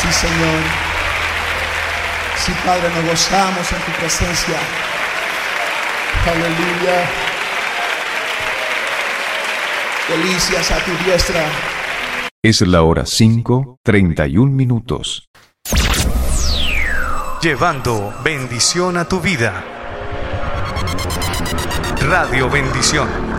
Sí, Señor. Sí, Padre, nos gozamos en tu presencia. Aleluya. Delicias a tu diestra. Es la hora 5:31. Llevando bendición a tu vida. Radio Bendición.